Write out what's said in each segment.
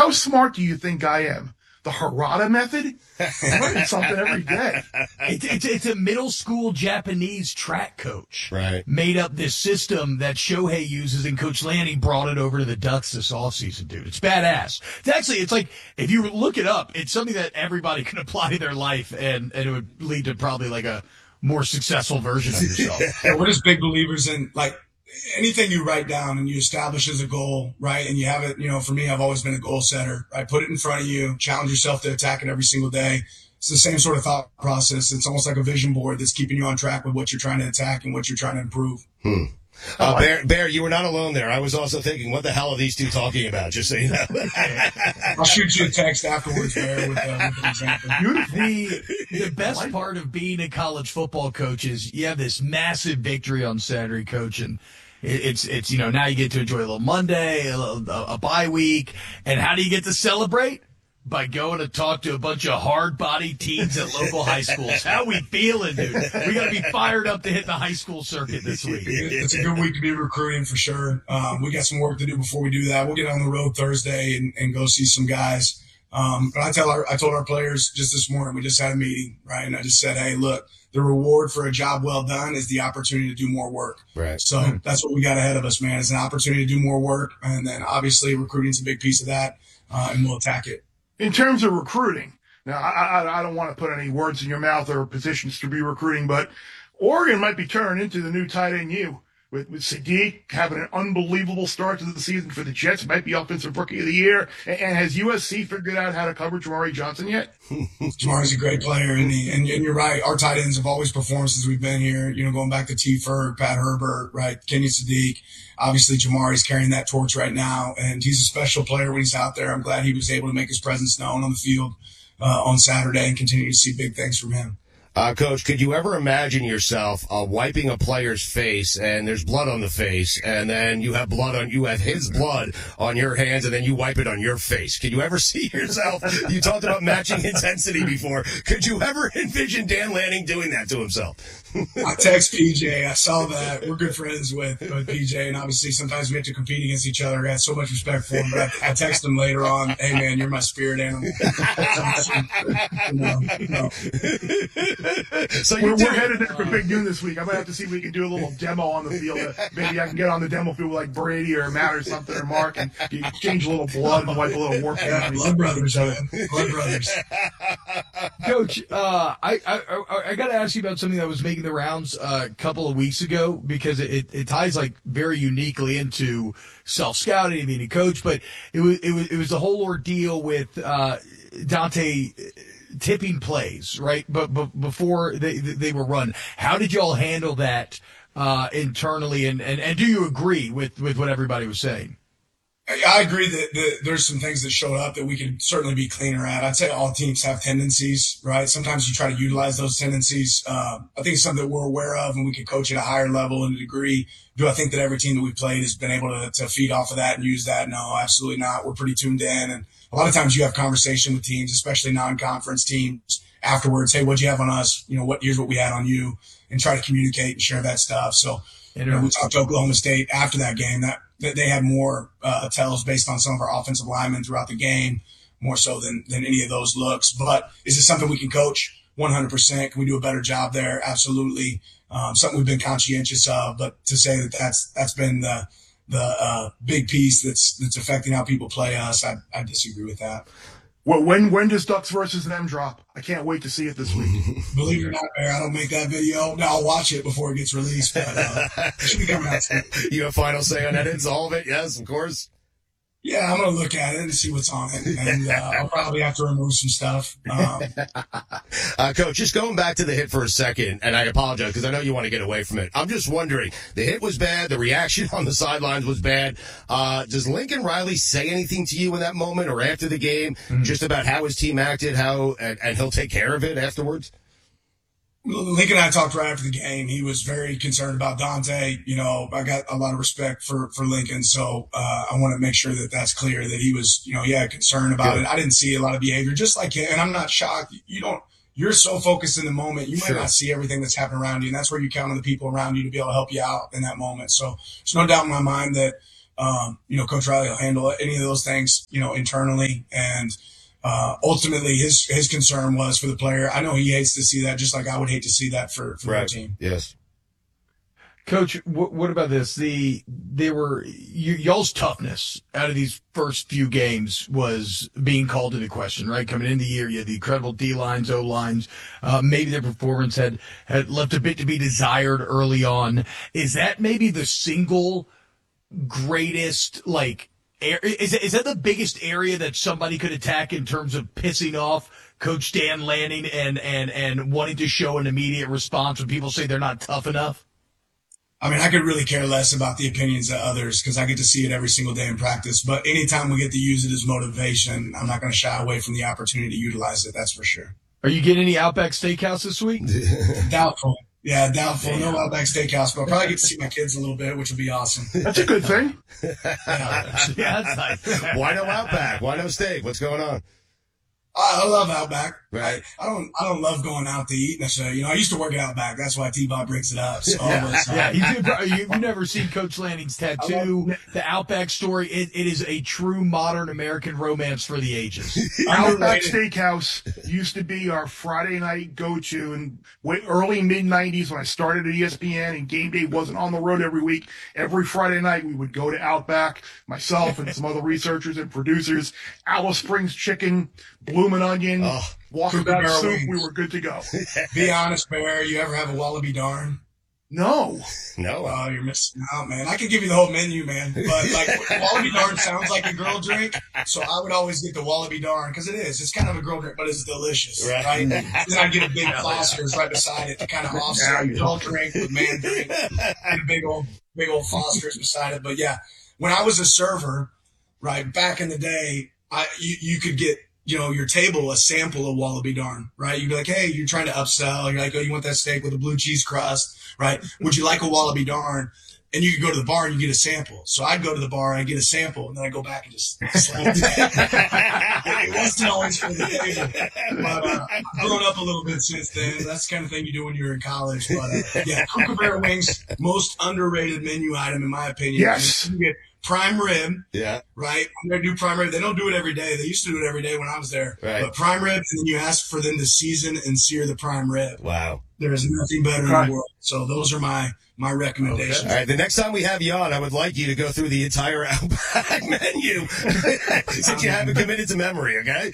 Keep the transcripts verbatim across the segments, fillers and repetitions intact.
how smart do you think I am? The Harada method? I'm learning something every day. It's, it's, it's a middle school Japanese track coach. Right. Made up this system that Shohei uses, and Coach Lanning brought it over to the Ducks this offseason, dude. It's badass. It's actually, it's like, if you look it up, it's something that everybody can apply to their life, and, and it would lead to probably like a more successful version of yourself. Yeah, we're just big believers in, like, anything you write down and you establish as a goal, right? And you have it, you know, for me, I've always been a goal setter, right? Put it in front of you, challenge yourself to attack it every single day. It's the same sort of thought process. It's almost like a vision board that's keeping you on track with what you're trying to attack and what you're trying to improve. Hmm. Uh, Bear, Bear, you were not alone there. I was also thinking, what the hell are these two talking about? Just so you know. I'll shoot you a text afterwards, Bear, with, uh, with an example. The, the best part of being a college football coach is you have this massive victory on Saturday, Coach, and it's, it's, you know, now you get to enjoy a little Monday, a, little, a, a bye week. And how do you get to celebrate? By going to talk to a bunch of hard-bodied teens at local high schools. How we feeling, dude? We got to be fired up to hit the high school circuit this week. It's a good week to be recruiting for sure. Um, we got some work to do before we do that. We'll get on the road Thursday and, and go see some guys. Um, but I tell our, I told our players just this morning, we just had a meeting, right? And I just said, hey, look, the reward for a job well done is the opportunity to do more work. Right. So mm-hmm. that's what we got ahead of us, man. It's an opportunity to do more work. And then obviously recruiting's a big piece of that. Uh, and we'll attack it. In terms of recruiting, now I, I, I don't want to put any words in your mouth or positions to be recruiting, but Oregon might be turning into the new tight end U with, with Sadiq having an unbelievable start to the season for the Jets, might be offensive rookie of the year. And, and has U S C figured out how to cover Jamari Johnson yet? Jamari's a great player, and, he, and and you're right. Our tight ends have always performed since we've been here. You know, going back to T. Ferg, Pat Herbert, right, Kenny Sadiq. Obviously, Jamari's carrying that torch right now, and he's a special player when he's out there. I'm glad he was able to make his presence known on the field uh, on Saturday and continue to see big things from him. Uh, Coach, could you ever imagine yourself uh, wiping a player's face and there's blood on the face, and then you have blood on you have his blood on your hands, and then you wipe it on your face? Could you ever see yourself? You talked about matching intensity before. Could you ever envision Dan Lanning doing that to himself? I text P J. I saw that. We're good friends with, with P J, and obviously sometimes we have to compete against each other. I got so much respect for him. But I, I text him later on, hey, man, you're my spirit animal. no, no. So we're, we're headed there for Big Noon this week. I might have to see if we can do a little demo on the field. Maybe I can get on the demo field with like Brady or Matt or something or Mark, and you exchange a little blood and wipe a little war paint on Blood brothers, man. Blood brothers. Coach, uh, I, I, I, I got to ask you about something that was making the rounds uh, a couple of weeks ago, because it, it ties like very uniquely into self-scouting and being a coach, but it was, it was, it was the whole ordeal with uh, Dante tipping plays, right? But, but before they, they were run, how did y'all handle that uh, internally? And, and, and do you agree with, with what everybody was saying? I agree that, that there's some things that showed up that we could certainly be cleaner at. I'd say all teams have tendencies, right? Sometimes you try to utilize those tendencies. Uh, I think it's something that we're aware of, and we can coach at a higher level and a degree. Do I think that every team that we've played has been able to, to feed off of that and use that? No, absolutely not. We're pretty tuned in. And a lot of times you have conversation with teams, especially non-conference teams, afterwards. Hey, what'd you have on us? You know, what here's what we had on you, and try to communicate and share that stuff. So, you know, we talked to Oklahoma State after that game that, that they had more uh, tells based on some of our offensive linemen throughout the game, more so than, than any of those looks. But is this something we can coach? one hundred percent. Can we do a better job there? Absolutely. Um, something we've been conscientious of, but to say that that's, that's been the, the uh, big piece that's, that's affecting how people play us, I, I disagree with that. Well, when when does Ducks versus them drop? I can't wait to see it this week. Believe it or not, Bear, I don't make that video. No, I'll watch it before it gets released. But, uh, it should be coming out soon. You have final say on edits, all of it? Yes, of course. Yeah, I'm going to look at it and see what's on it. And uh, I'll probably have to remove some stuff. Um, uh, Coach, just going back to the hit for a second, and I apologize because I know you want to get away from it. I'm just wondering, the hit was bad. The reaction on the sidelines was bad. Uh, does Lincoln Riley say anything to you in that moment or after the game mm-hmm. just about how his team acted, how and, and he'll take care of it afterwards? Lincoln and I talked right after the game. He was very concerned about Dante. You know, I got a lot of respect for, for Lincoln. So, uh, I want to make sure that that's clear that he was, you know, he had concern about Good. it. I didn't see a lot of behavior just like him. And I'm not shocked. You don't, you're so focused in the moment. You might sure. not see everything that's happening around you. And that's where you count on the people around you to be able to help you out in that moment. So there's no doubt in my mind that, Um, you know, Coach Riley will handle any of those things, you know, internally. And uh, ultimately, his his concern was for the player. I know he hates to see that, just like I would hate to see that for, for Right. their team. Yes. Coach, what, what about this? The they were y- y'all's toughness out of these first few games was being called into question, right? Coming into the year, you had the incredible D lines, O lines. Uh, maybe their performance had had left a bit to be desired early on. Is that maybe the single greatest like? Air, is is that the biggest area that somebody could attack in terms of pissing off Coach Dan Lanning and and and wanting to show an immediate response when people say they're not tough enough? I mean, I could really care less about the opinions of others because I get to see it every single day in practice. But anytime we get to use it as motivation, I'm not going to shy away from the opportunity to utilize it. That's for sure. Are you getting any Outback Steakhouse this week? Doubtful. Yeah, doubtful. No Outback Steakhouse, but I'll probably get to see my kids a little bit, which will be awesome. That's a good thing. Yeah, that's nice. Why no Outback? Why no steak? What's going on? I, I love Outback. Right. I, I don't. I don't love going out to eat necessarily. You know, I used to work at Outback. That's why T-Bob brings it up. So I was, uh, Yeah, you could, you've never seen Coach Lanning's tattoo, the Outback story. It, it is a true modern American romance for the ages. Outback Steakhouse used to be our Friday night go-to in wa- early mid nineties when I started at E S P N and game day wasn't on the road every week. Every Friday night we would go to Outback, myself and some other researchers and producers. Alice Springs chicken, bloomin' onion, Oh, walking Cooper back Barrel soup. wings. We were good to go. be honest, Bear. You ever have a Wallaby Darn? No. no. Oh, you're missing out, man. I could give you the whole menu, man. But like Wallaby Darn sounds like a girl drink, so I would always get the Wallaby Darn because it is. It's kind of a girl drink, but it's delicious, Right. right? Then I get a big Foster's right beside it to kind of offset Yeah. girl drink with man drink, and a big old, big old Foster's beside it. But yeah, when I was a server, right back in the day, I you, you could get. You know, your table, a sample of Wallaby Darn, right? You'd be like, hey, you're trying to upsell. You're like, oh, you want that steak with a blue cheese crust, right? Would you like a Wallaby Darn? And you could go to the bar and you get a sample. So I'd go to the bar and I'd get a sample, and then I'd go back and just slap it. It wasn't always for the table. But uh, I've grown up a little bit since then. That's the kind of thing you do when you're in college. But uh, yeah, Kookaburra wings, most underrated menu item in my opinion. Yes. And you get prime rib. Yeah. Right? When they do prime rib, they don't do it every day. They used to do it every day when I was there. Right. But prime rib, and then you ask for them to season and sear the prime rib. Wow. There is nothing better in Right. the world. So those are my my recommendations. All right, the next time we have you on, I would like you to go through the entire Outback menu since you haven't committed to memory, okay?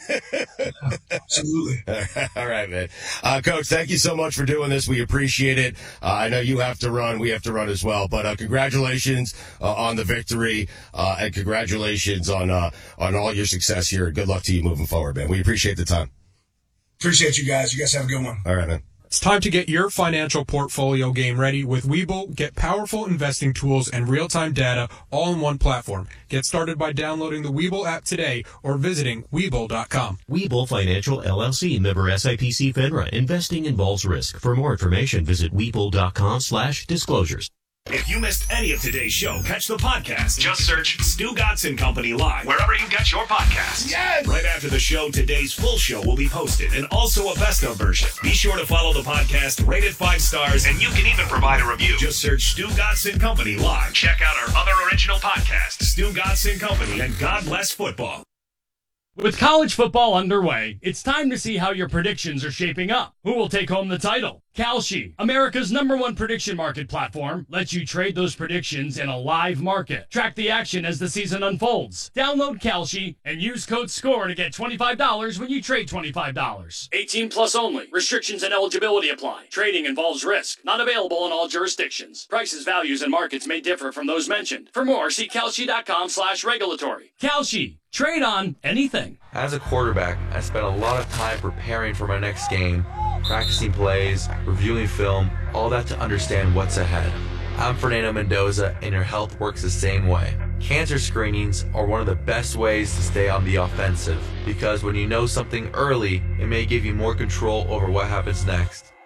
Absolutely. All right, man. Uh, Coach, thank you so much for doing this. We appreciate it. Uh, I know you have to run. We have to run as well. But uh, congratulations uh, on the victory, uh, and congratulations on uh, on all your success here. Good luck to you moving forward, man. We appreciate the time. Appreciate you guys. You guys have a good one. All right, man. It's time to get your financial portfolio game ready with Webull. Get powerful investing tools and real-time data all in one platform. Get started by downloading the Webull app today or visiting Webull dot com. Webull Financial L L C, member S I P C FINRA. Investing involves risk. For more information, visit Webull dot com slash disclosures. If you missed any of today's show, catch the podcast. Just search Stu Godson Company Live wherever you get your podcasts. Yes! Right after the show, today's full show will be posted and also a best of version. Be sure to follow the podcast, rate it five stars, and you can even provide a review. Just search Stu Godson Company Live. Check out our other original podcasts, Stu Godson Company and God Bless Football. With college football underway, it's time to see how your predictions are shaping up. Who will take home the title? Kalshi, America's number one prediction market platform, lets you trade those predictions in a live market. Track the action as the season unfolds. Download Kalshi and use code SCORE to get twenty-five dollars when you trade twenty-five dollars. eighteen plus only. Restrictions and eligibility apply. Trading involves risk. Not available in all jurisdictions. Prices, values, and markets may differ from those mentioned. For more, see Kalshi dot com slash regulatory. Kalshi. Trade on anything. As a quarterback, I spent a lot of time preparing for my next game, practicing plays, reviewing film, all that to understand what's ahead. I'm Fernando Mendoza, and your health works the same way. Cancer screenings are one of the best ways to stay on the offensive, because when you know something early, it may give you more control over what happens next.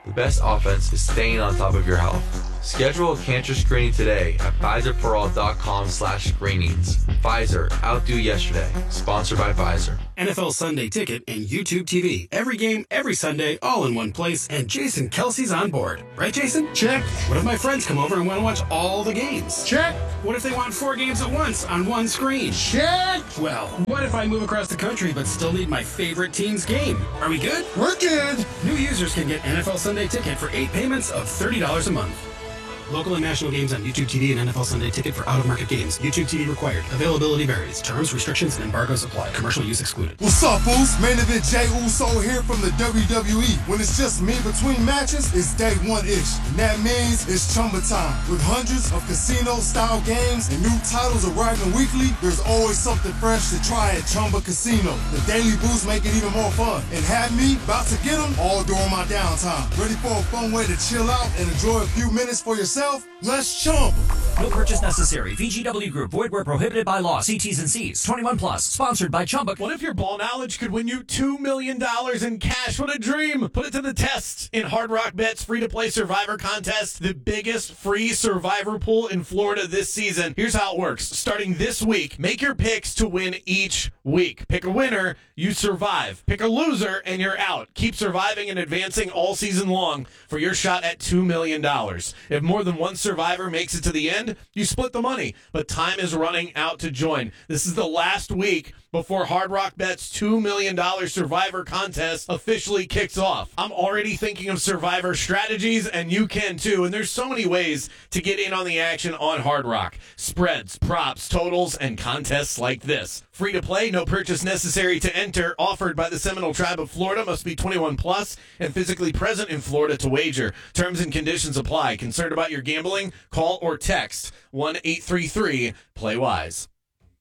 The best offense is staying on top of your health. Schedule a cancer screening today at Pfizer For All dot com slash screenings. Pfizer, outdo yesterday. Sponsored by Pfizer. N F L Sunday Ticket and YouTube T V. Every game, every Sunday, all in one place, and Jason Kelsey's on board. Right, Jason? Check. What if my friends come over and want to watch all the games? Check. What if they want four games at once on one screen? Check. Well, what if I move across the country but still need my favorite team's game? Are we good? We're good. New users can get N F L Sunday Ticket for eight payments of thirty dollars a month. Local and national games on YouTube T V and N F L Sunday Ticket for out-of-market games. YouTube T V required. Availability varies. Terms, restrictions, and embargoes apply. Commercial use excluded. What's up, fools? Main event Jey Uso here from the W W E. When it's just me between matches, it's day one-ish. And that means it's Chumba time. With hundreds of casino-style games and new titles arriving weekly, there's always something fresh to try at Chumba Casino. The daily boosts make it even more fun. And have me about to get them all during my downtime. Ready for a fun way to chill out and enjoy a few minutes for yourself? Let's Chumba. No purchase necessary. V G W Group. Void where prohibited by law. See T's and C's. twenty-one plus. Sponsored by Chumba. What if your ball knowledge could win you two million dollars in cash? What a dream. Put it to the test in Hard Rock Bet's free-to-play Survivor contest, the biggest free Survivor pool in Florida this season. Here's how it works. Starting this week, make your picks to win each week. Pick a winner, you survive. Pick a loser, and you're out. Keep surviving and advancing all season long for your shot at two million dollars. If more than one survivor makes it to the end, you split the money, but time is running out to join. This is the last week before Hard Rock Bet's two million dollars Survivor contest officially kicks off. I'm already thinking of Survivor strategies, and you can too, and there's so many ways to get in on the action on Hard Rock. Spreads, props, totals, and contests like this. Free to play, no purchase necessary to enter, offered by the Seminole Tribe of Florida, must be twenty-one plus and physically present in Florida to wager. Terms and conditions apply. Concerned about your gambling? Call or text one eight three three play wise.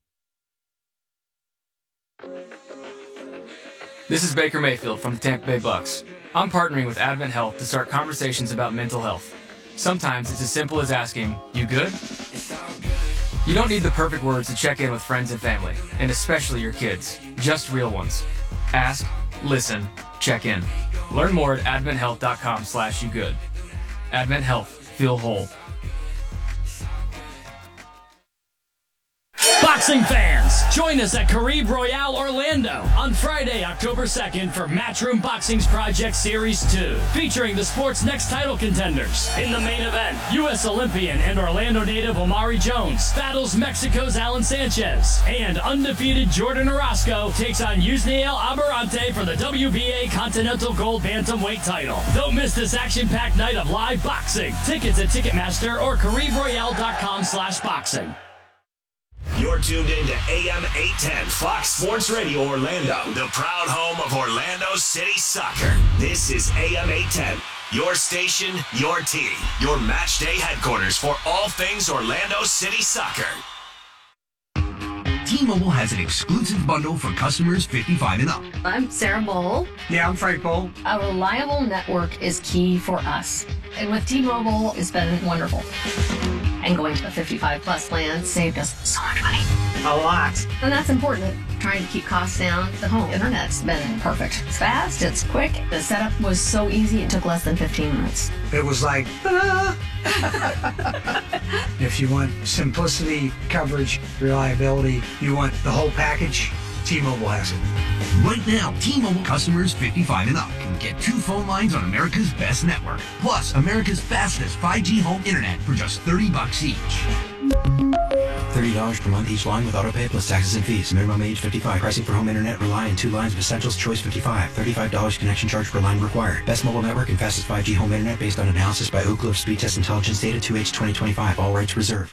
This is Baker Mayfield from the Tampa Bay Bucks. I'm partnering with Advent Health to start conversations about mental health. Sometimes it's as simple as asking, "You good?" You don't need the perfect words to check in with friends and family, and especially your kids. Just real ones. Ask, listen, check in. Learn more at advent health dot com slash you good. Advent Health. Feel whole. Boxing fans, join us at Caribe Royale Orlando on Friday, October second for Matchroom Boxing's Project Series two, featuring the sport's next title contenders. In the main event, U S Olympian and Orlando native Omari Jones battles Mexico's Alan Sanchez, and undefeated Jordan Orozco takes on Yusniel Amarante for the W B A Continental Gold Bantamweight title. Don't miss this action-packed night of live boxing. Tickets at Ticketmaster or Caribe Royale dot com slash boxing. You're tuned in to A M eight ten Fox Sports Radio Orlando, the proud home of Orlando City Soccer. This is A M eight ten, your station, your team, your match day headquarters for all things Orlando City Soccer. T-Mobile has an exclusive bundle for customers fifty-five and up. I'm Sarah Bowl. Yeah, I'm Frank Bowl. A reliable network is key for us. And with T-Mobile, it's been wonderful. And going to the fifty-five plus plan saved us so much money. A lot. And that's important. Trying to keep costs down. The home internet's been perfect. It's fast, it's quick. The setup was so easy, it took less than fifteen minutes. It was like, ah. If you want simplicity, coverage, reliability, you want the whole package, T-Mobile has it. Right now, T-Mobile customers fifty-five and up can get two phone lines on America's best network, plus America's fastest five G home internet for just thirty bucks each. thirty dollars per month each line with autopay plus taxes and fees. Minimum age fifty-five. Pricing for home internet rely on two lines of Essentials Choice fifty-five. thirty-five dollars connection charge per line required. Best mobile network and fastest five G home internet based on analysis by Oak Cliff Speed Test Intelligence Data two H twenty twenty-five. All rights reserved.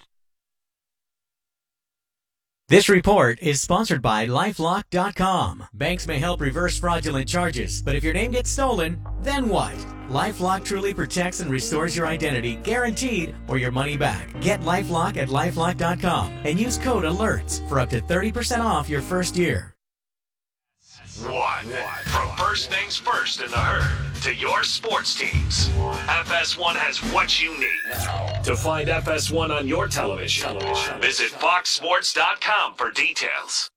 This report is sponsored by LifeLock dot com. Banks may help reverse fraudulent charges, but if your name gets stolen, then what? LifeLock truly protects and restores your identity, guaranteed, or your money back. Get LifeLock at LifeLock dot com and use code ALERTS for up to thirty percent off your first year. One. From first things first in the herd to your sports teams, F S one has what you need. To find F S one on your television, visit fox sports dot com for details.